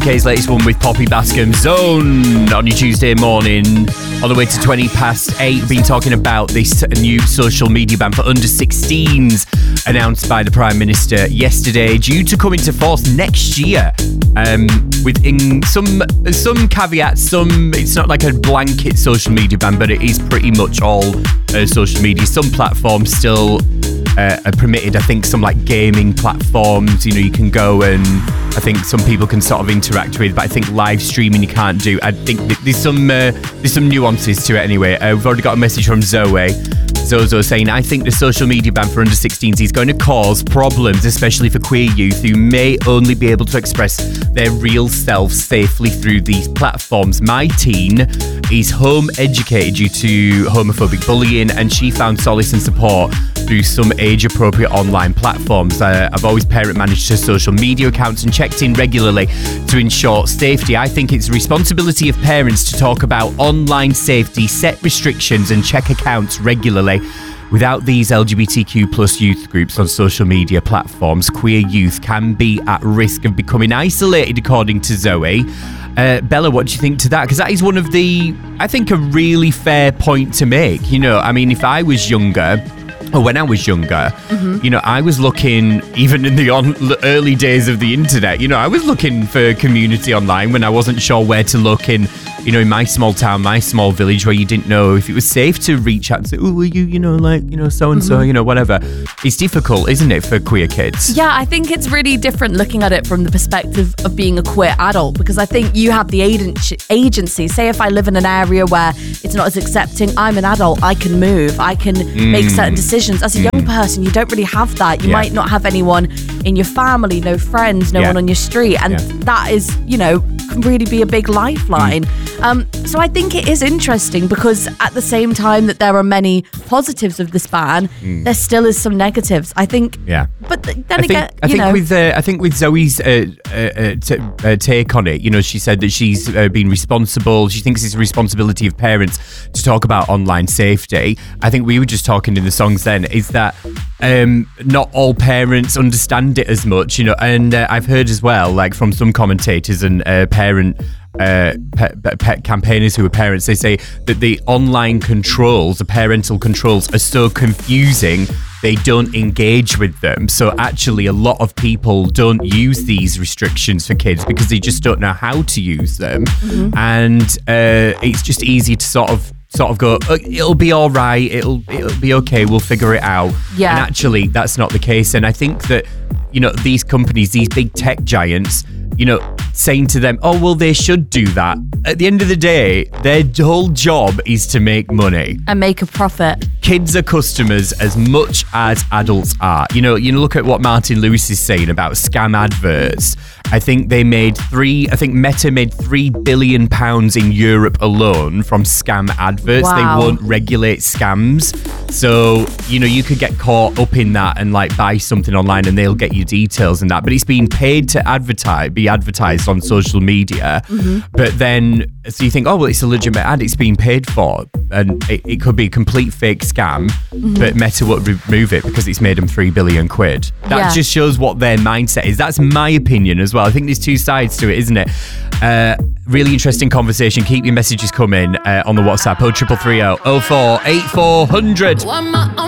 UK's latest one with Poppy Bascom, Zone, on your Tuesday morning. On the way to 20 past 8, we've been talking about this new social media ban for under 16s announced by the Prime Minister yesterday, due to come into force next year. With some caveats, it's not like a blanket social media ban, but it is pretty much all social media. Some platforms still are permitted. I think some like gaming platforms, you can go and I think some people can sort of interact with, but I think live streaming you can't do. I think there's some nuances to it anyway. We've already got a message from Zozo saying, I think the social media ban for under 16s is going to cause problems, especially for queer youth who may only be able to express their real selves safely through these platforms. My teen is home educated due to homophobic bullying, and she found solace and support through some age-appropriate online platforms. I've always parent-managed her social media accounts and checked in regularly to ensure safety. I think it's the responsibility of parents to talk about online safety, set restrictions and check accounts regularly. Without these LGBTQ plus youth groups on social media platforms, queer youth can be at risk of becoming isolated, according to Zoe. Bella, what do you think to that? Because that is one of I think, a really fair point to make. If I was younger, or when I was younger, I was looking, even in the early days of the internet, I was looking for community online when I wasn't sure where to look in my small town, my small village, where you didn't know if it was safe to reach out and say, oh, are you, so-and-so, whatever. It's difficult, isn't it, for queer kids? Yeah, I think it's really different looking at it from the perspective of being a queer adult, because I think you have the agency. Say if I live in an area where it's not as accepting, I'm an adult, I can move, I can make certain decisions. As a young person, you don't really have that. You might not have anyone in your family, no friends, no one on your street. And that is, can really be a big lifeline. So I think it is interesting, because at the same time that there are many positives of this ban, there still is some negatives, I think. Yeah. But then I think with Zoe's take on it, she said that she's been responsible. She thinks it's a responsibility of parents to talk about online safety. I think we were just talking in the songs then, is that not all parents understand it as much, and I've heard as well, like from some commentators and parent campaigners who are parents, they say that the online controls, the parental controls, are so confusing they don't engage with them. So actually a lot of people don't use these restrictions for kids because they just don't know how to use them. And it's just easy to sort of go, oh, it'll be all right, it'll be okay, we'll figure it out. And actually that's not the case. And I think that these companies, these big tech giants, saying to them, oh, well, they should do that. At the end of the day, their whole job is to make money. And make a profit. Kids are customers as much as adults are. You look at what Martin Lewis is saying about scam adverts. I think Meta made £3 billion in Europe alone from scam adverts. Wow. They won't regulate scams. So, you could get caught up in that and like buy something online and they'll get you details and that. But it's being paid to be advertised on social media. But then, so you think, oh, well, it's a legitimate ad, it's being paid for. And it could be a complete fake scam, but Meta won't remove it because it's made them £3 billion. That just shows what their mindset is. That's my opinion as well. I think there's two sides to it, isn't it? Really interesting conversation. Keep your messages coming on the WhatsApp 0330 04 8400.